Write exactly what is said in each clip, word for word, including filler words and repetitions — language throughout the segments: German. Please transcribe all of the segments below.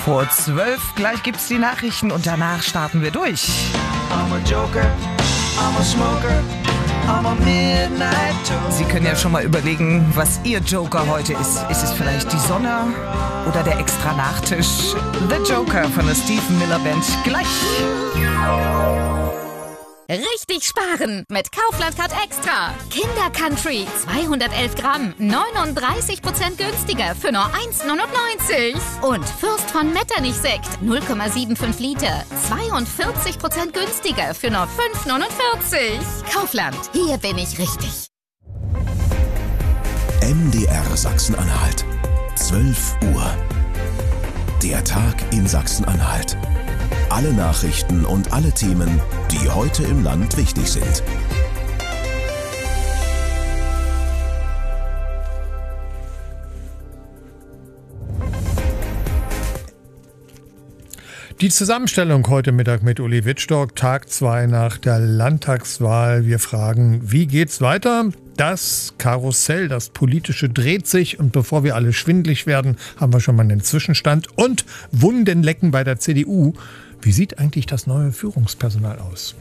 Vor zwölf, gleich gibt's die Nachrichten und danach starten wir durch. I'm a Joker, I'm a smoker, I'm a midnight toker. Sie können ja schon mal überlegen, was Ihr Joker heute ist. Ist es vielleicht die Sonne oder der extra Nachtisch? The Joker von der Stephen Miller Band gleich. Richtig sparen mit Kaufland Card Extra. Kinder Country zweihundertelf Gramm, neununddreißig Prozent günstiger für nur eins Komma neunundneunzig. Und Fürst von Metternich Sekt null Komma fünfundsiebzig Liter, zweiundvierzig Prozent günstiger für nur fünf Komma neunundvierzig. Kaufland, hier bin ich richtig. M D R Sachsen-Anhalt, zwölf Uhr. Der Tag in Sachsen-Anhalt. Alle Nachrichten und alle Themen, die heute im Land wichtig sind. Die Zusammenstellung heute Mittag mit Uli Wittstock, Tag zwei nach der Landtagswahl. Wir fragen, wie geht's weiter? Das Karussell, das politische dreht sich und bevor wir alle schwindelig werden, haben wir schon mal einen Zwischenstand und Wundenlecken bei der C D U. Wie sieht eigentlich das neue Führungspersonal aus?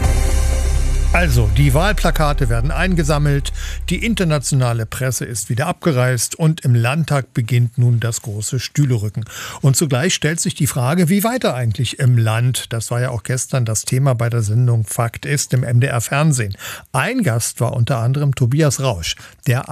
Also, die Wahlplakate werden eingesammelt, die internationale Presse ist wieder abgereist und im Landtag beginnt nun das große Stühlerücken. Und zugleich stellt sich die Frage, wie weiter eigentlich im Land? Das war ja auch gestern das Thema bei der Sendung Fakt ist im M D R Fernsehen. Ein Gast war unter anderem Tobias Rausch, der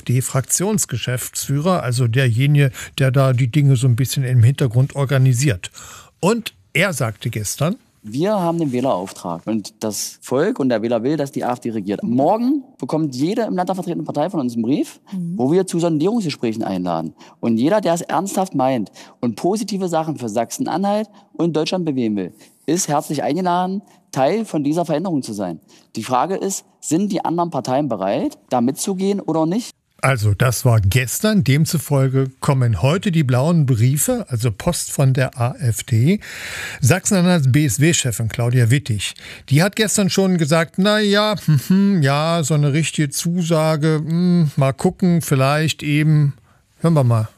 AfD-Fraktionsgeschäftsführer, also derjenige, der da die Dinge so ein bisschen im Hintergrund organisiert. Und er sagte gestern: Wir haben den Wählerauftrag und das Volk und der Wähler will, dass die AfD regiert. Morgen bekommt jede im Landtag vertretene Partei von uns einen Brief, mhm. wo wir zu Sondierungsgesprächen einladen. Und jeder, der es ernsthaft meint und positive Sachen für Sachsen-Anhalt und Deutschland bewegen will, ist herzlich eingeladen, Teil von dieser Veränderung zu sein. Die Frage ist, sind die anderen Parteien bereit, da mitzugehen oder nicht? Also das war gestern, demzufolge kommen heute die blauen Briefe, also Post von der AfD. Sachsen-Anhalts B S W-Chefin Claudia Wittig, die hat gestern schon gesagt, na ja, hm, ja, so eine richtige Zusage, hm, mal gucken, vielleicht eben, hören wir mal.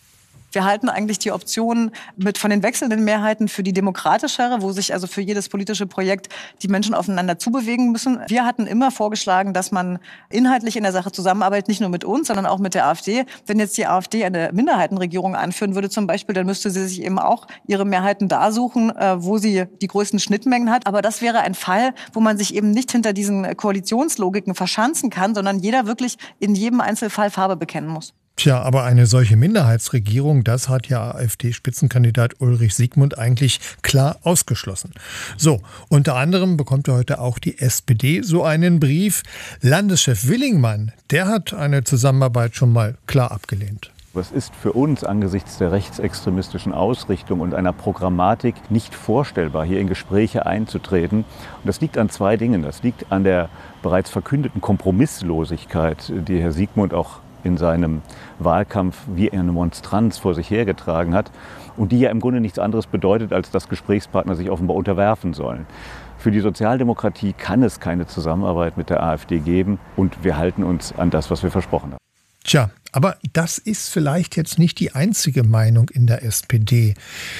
Wir halten eigentlich die Option mit von den wechselnden Mehrheiten für die demokratischere, wo sich also für jedes politische Projekt die Menschen aufeinander zubewegen müssen. Wir hatten immer vorgeschlagen, dass man inhaltlich in der Sache zusammenarbeitet, nicht nur mit uns, sondern auch mit der AfD. Wenn jetzt die AfD eine Minderheitenregierung anführen würde zum Beispiel, dann müsste sie sich eben auch ihre Mehrheiten da suchen, wo sie die größten Schnittmengen hat. Aber das wäre ein Fall, wo man sich eben nicht hinter diesen Koalitionslogiken verschanzen kann, sondern jeder wirklich in jedem Einzelfall Farbe bekennen muss. Tja, aber eine solche Minderheitsregierung, das hat ja AfD-Spitzenkandidat Ulrich Siegmund eigentlich klar ausgeschlossen. So, unter anderem bekommt ja heute auch die S P D so einen Brief. Landeschef Willingmann, der hat eine Zusammenarbeit schon mal klar abgelehnt. Es ist für uns angesichts der rechtsextremistischen Ausrichtung und einer Programmatik nicht vorstellbar, hier in Gespräche einzutreten. Und das liegt an zwei Dingen. Das liegt an der bereits verkündeten Kompromisslosigkeit, die Herr Siegmund auch in seinem Wahlkampf wie eine Monstranz vor sich hergetragen hat und die ja im Grunde nichts anderes bedeutet, als dass Gesprächspartner sich offenbar unterwerfen sollen. Für die Sozialdemokratie kann es keine Zusammenarbeit mit der AfD geben und wir halten uns an das, was wir versprochen haben. Tja, aber das ist vielleicht jetzt nicht die einzige Meinung in der S P D.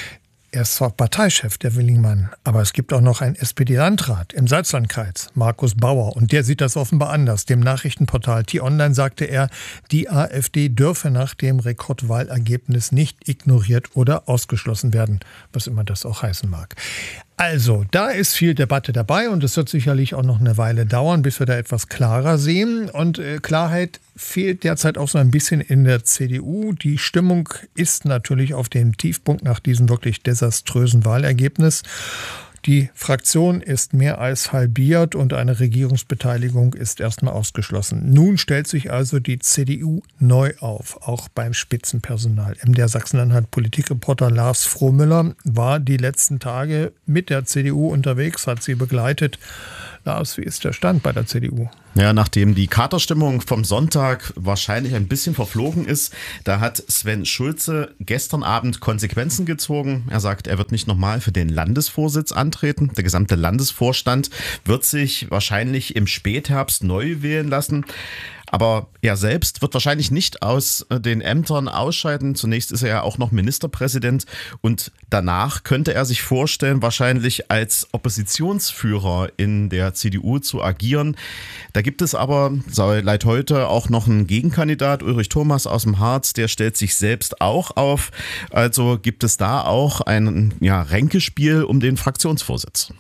Er ist zwar Parteichef, der Willingmann, aber es gibt auch noch einen S P D-Landrat im Salzlandkreis, Markus Bauer. Und der sieht das offenbar anders. Dem Nachrichtenportal T-Online sagte er, die AfD dürfe nach dem Rekordwahlergebnis nicht ignoriert oder ausgeschlossen werden, was immer das auch heißen mag. Also, da ist viel Debatte dabei und es wird sicherlich auch noch eine Weile dauern, bis wir da etwas klarer sehen. Und äh, Klarheit fehlt derzeit auch so ein bisschen in der C D U. Die Stimmung ist natürlich auf dem Tiefpunkt nach diesem wirklich desaströsen Wahlergebnis. Die Fraktion ist mehr als halbiert und eine Regierungsbeteiligung ist erstmal ausgeschlossen. Nun stellt sich also die C D U neu auf, auch beim Spitzenpersonal. M D R Sachsen-Anhalt Politikreporter Lars Frohmüller war die letzten Tage mit der C D U unterwegs, hat sie begleitet. Lars, wie ist der Stand bei der C D U? Ja, nachdem die Katerstimmung vom Sonntag wahrscheinlich ein bisschen verflogen ist, da hat Sven Schulze gestern Abend Konsequenzen gezogen. Er sagt, er wird nicht nochmal für den Landesvorsitz antreten. Der gesamte Landesvorstand wird sich wahrscheinlich im Spätherbst neu wählen lassen. Aber er selbst wird wahrscheinlich nicht aus den Ämtern ausscheiden. Zunächst ist er ja auch noch Ministerpräsident und danach könnte er sich vorstellen, wahrscheinlich als Oppositionsführer in der C D U zu agieren. Da gibt es aber seit heute auch noch einen Gegenkandidat, Ulrich Thomas aus dem Harz, der stellt sich selbst auch auf. Also gibt es da auch ein ja, Ränkespiel um den Fraktionsvorsitz.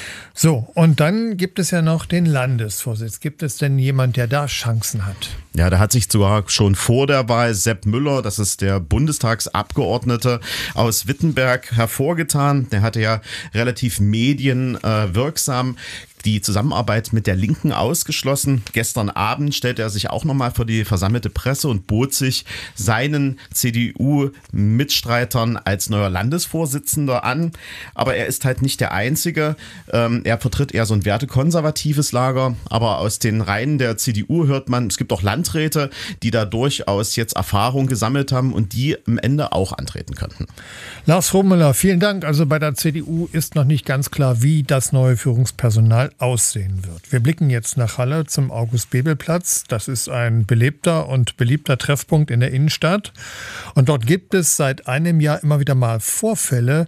So, und dann gibt es ja noch den Landesvorsitz. Gibt es denn jemand, der da Chancen hat? Ja, da hat sich sogar schon vor der Wahl Sepp Müller, das ist der Bundestagsabgeordnete aus Wittenberg, hervorgetan. Der hatte ja relativ medienwirksam die Zusammenarbeit mit der Linken ausgeschlossen. Gestern Abend stellte er sich auch nochmal vor die versammelte Presse und bot sich seinen C D U-Mitstreitern als neuer Landesvorsitzender an. Aber er ist halt nicht der Einzige. Er vertritt eher so ein wertekonservatives Lager. Aber aus den Reihen der C D U hört man, es gibt auch Landräte, die da durchaus jetzt Erfahrung gesammelt haben und die am Ende auch antreten könnten. Lars Frohmüller, vielen Dank. Also bei der C D U ist noch nicht ganz klar, wie das neue Führungspersonal aussehen wird. Wir blicken jetzt nach Halle zum August-Bebel-Platz. Das ist ein belebter und beliebter Treffpunkt in der Innenstadt. Und dort gibt es seit einem Jahr immer wieder mal Vorfälle,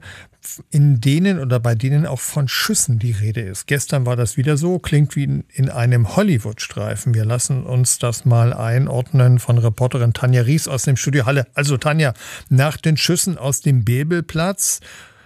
in denen oder bei denen auch von Schüssen die Rede ist. Gestern war das wieder so, klingt wie in einem Hollywood-Streifen. Wir lassen uns das mal einordnen von Reporterin Tanja Ries aus dem Studio Halle. Also Tanja, nach den Schüssen aus dem Bebelplatz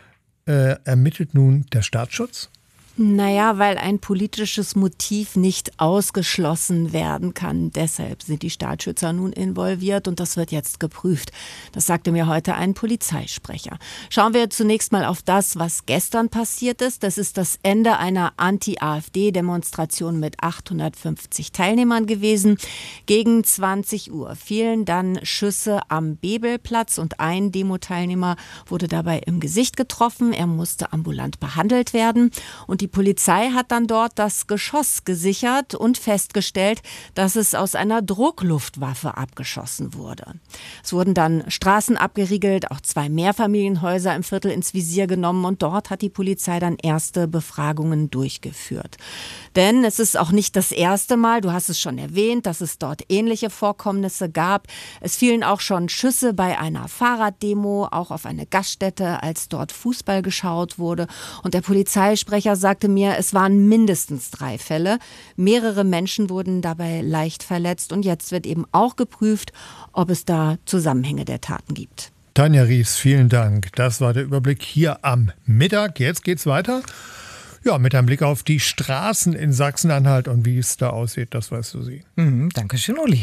äh, ermittelt nun der Staatsschutz? Naja, weil ein politisches Motiv nicht ausgeschlossen werden kann. Deshalb sind die Staatsschützer nun involviert und das wird jetzt geprüft. Das sagte mir heute ein Polizeisprecher. Schauen wir zunächst mal auf das, was gestern passiert ist. Das ist das Ende einer Anti-AfD-Demonstration mit achthundertfünfzig Teilnehmern gewesen. Gegen zwanzig Uhr fielen dann Schüsse am Bebelplatz und ein Demo-Teilnehmer wurde dabei im Gesicht getroffen. Er musste ambulant behandelt werden und die Die Polizei hat dann dort das Geschoss gesichert und festgestellt, dass es aus einer Druckluftwaffe abgeschossen wurde. Es wurden dann Straßen abgeriegelt, auch zwei Mehrfamilienhäuser im Viertel ins Visier genommen und dort hat die Polizei dann erste Befragungen durchgeführt. Denn es ist auch nicht das erste Mal, du hast es schon erwähnt, dass es dort ähnliche Vorkommnisse gab. Es fielen auch schon Schüsse bei einer Fahrraddemo, auch auf eine Gaststätte, als dort Fußball geschaut wurde. Und der Polizeisprecher sagte mir, es waren mindestens drei Fälle. Mehrere Menschen wurden dabei leicht verletzt und jetzt wird eben auch geprüft, ob es da Zusammenhänge der Taten gibt. Tanja Ries, vielen Dank. Das war der Überblick hier am Mittag. Jetzt geht's weiter. Ja, mit einem Blick auf die Straßen in Sachsen-Anhalt und wie es da aussieht, das weißt du sie. Mhm, danke schön, Uli.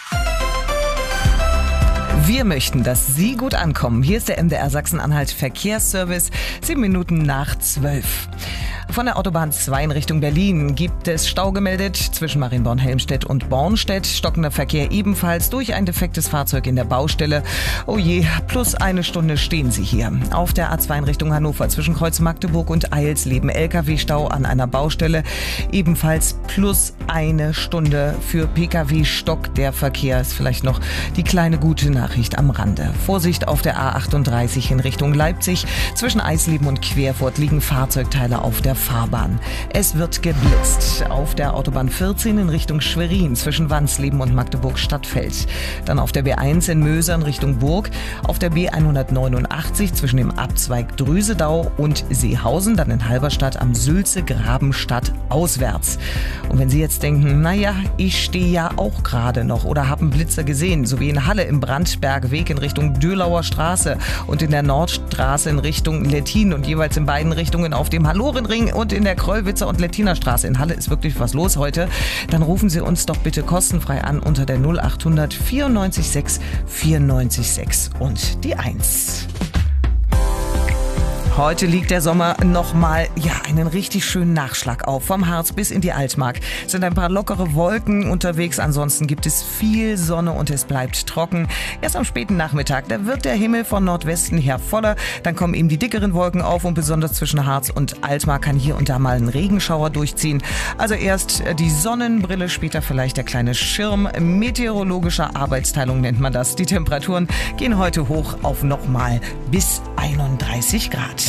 Wir möchten, dass Sie gut ankommen. Hier ist der M D R Sachsen-Anhalt Verkehrsservice, sieben Minuten nach zwölf. Von der Autobahn zwei in Richtung Berlin gibt es Stau gemeldet zwischen Marienborn-Helmstedt und Bornstedt. Stockender Verkehr ebenfalls durch ein defektes Fahrzeug in der Baustelle. Oh je, plus eine Stunde stehen Sie hier. Auf der A zwei in Richtung Hannover zwischen Kreuz Magdeburg und Eilsleben L K W-Stau an einer Baustelle. Ebenfalls plus eine Stunde für Pkw stockt der Verkehr. Ist vielleicht noch die kleine gute Nachricht am Rande. Vorsicht auf der A achtunddreißig in Richtung Leipzig. Zwischen Eisleben und Querfurt liegen Fahrzeugteile auf der Fahrbahn. Es wird geblitzt. Auf der Autobahn vierzehn in Richtung Schwerin zwischen Wansleben und Magdeburg-Stadtfeld. Dann auf der B eins in Mösern Richtung Burg. Auf der B hundertneunundachtzig zwischen dem Abzweig Drüsedau und Seehausen. Dann in Halberstadt am Sülze-Grabenstadt auswärts. Und wenn Sie jetzt denken, naja, ich stehe ja auch gerade noch oder habe einen Blitzer gesehen, so wie in Halle im Brandbergweg in Richtung Dürlauer Straße und in der Nordstraße in Richtung Lettin und jeweils in beiden Richtungen auf dem Hallorenring und in der Krollwitzer und Lettiner Straße. In Halle ist wirklich was los heute. Dann rufen Sie uns doch bitte kostenfrei an unter der null achthundert vierundneunzig sechs vierundneunzig sechs und die eins. Heute liegt der Sommer nochmal, ja, einen richtig schönen Nachschlag auf. Vom Harz bis in die Altmark sind ein paar lockere Wolken unterwegs. Ansonsten gibt es viel Sonne und es bleibt trocken. Erst am späten Nachmittag, da wird der Himmel von Nordwesten her voller. Dann kommen eben die dickeren Wolken auf und besonders zwischen Harz und Altmark kann hier und da mal ein Regenschauer durchziehen. Also erst die Sonnenbrille, später vielleicht der kleine Schirm. Meteorologischer Arbeitsteilung nennt man das. Die Temperaturen gehen heute hoch auf nochmal bis einunddreißig Grad.